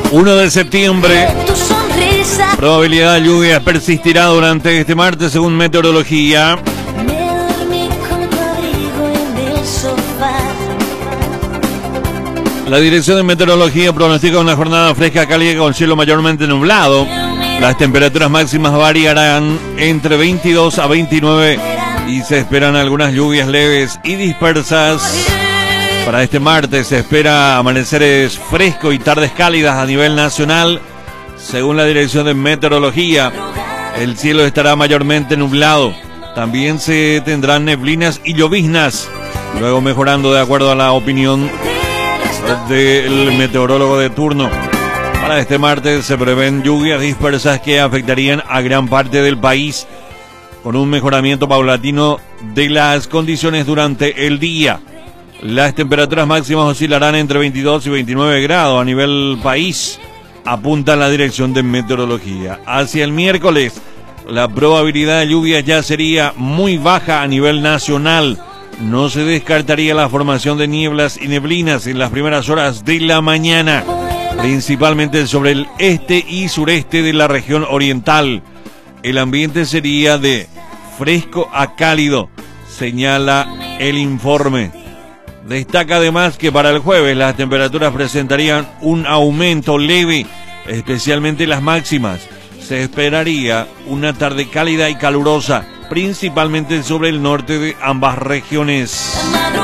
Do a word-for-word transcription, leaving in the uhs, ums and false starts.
uno de septiembre. Probabilidad de lluvia persistirá durante este martes según meteorología. La Dirección de Meteorología pronostica una jornada fresca, cálida con cielo mayormente nublado. Las temperaturas máximas variarán entre veintidós a veintinueve y se esperan algunas lluvias leves y dispersas. Para este martes se espera amaneceres frescos y tardes cálidas a nivel nacional. Según la Dirección de Meteorología, el cielo estará mayormente nublado. También se tendrán neblinas y lloviznas, luego mejorando de acuerdo a la opinión del meteorólogo de turno. Para este martes se prevén lluvias dispersas que afectarían a gran parte del país, con un mejoramiento paulatino de las condiciones durante el día. Las temperaturas máximas oscilarán entre veintidós y veintinueve grados a nivel país, apunta la Dirección de Meteorología. Hacia el miércoles, la probabilidad de lluvia ya sería muy baja a nivel nacional. No se descartaría la formación de nieblas y neblinas en las primeras horas de la mañana, principalmente sobre el este y sureste de la región oriental. El ambiente sería de fresco a cálido, señala el informe. Destaca además que para el jueves las temperaturas presentarían un aumento leve, especialmente las máximas. Se esperaría una tarde cálida y calurosa, principalmente sobre el norte de ambas regiones.